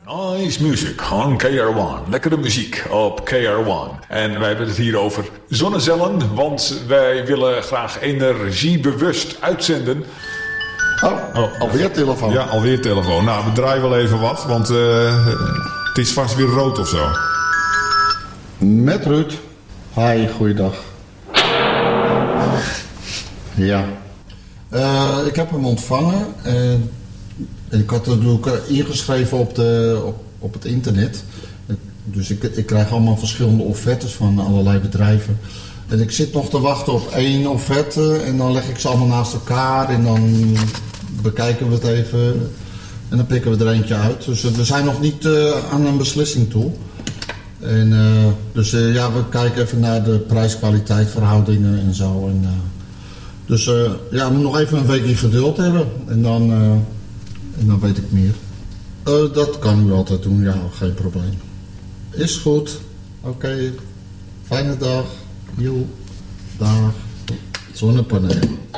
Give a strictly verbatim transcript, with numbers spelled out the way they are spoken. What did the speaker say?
Nice music on K R één. Lekkere muziek op K R één. En wij hebben het hier over zonnecellen, want wij willen graag energiebewust uitzenden. Oh, oh, alweer telefoon. Ja, alweer telefoon. Nou, we draaien wel even wat, want uh, het is vast weer rood of zo. Met Ruud. Hi, goeiedag. Ja. Uh, ik heb hem ontvangen. Uh, ik had het ook ingeschreven op, de, op, op het internet. Dus ik, ik krijg allemaal verschillende offertes van allerlei bedrijven. En ik zit nog te wachten op één offerte. En dan leg ik ze allemaal naast elkaar. En dan bekijken we het even. En dan pikken we er eentje uit. Dus we zijn nog niet uh, aan een beslissing toe. En, uh, dus uh, ja, we kijken even naar de prijs-kwaliteit verhoudingen en zo. En, uh, dus uh, ja, we moeten nog even een weekje geduld hebben. En dan, uh, en dan weet ik meer. Uh, dat kan u altijd doen, ja, geen probleem. Is goed. Oké. Okay. Fijne dag. Jo. Dag. Zonnepaneel.